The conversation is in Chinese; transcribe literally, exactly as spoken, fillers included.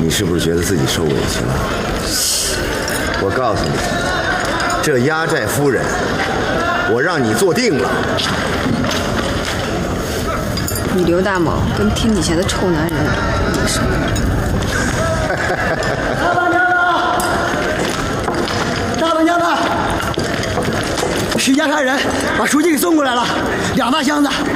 你是不是觉得自己受委屈了？我告诉你，这压寨夫人，我让你坐定了。 你刘大猛跟天底下的臭男人没什么。 大板娘子，大板娘子，是押差人把书记给送过来了，两大箱子。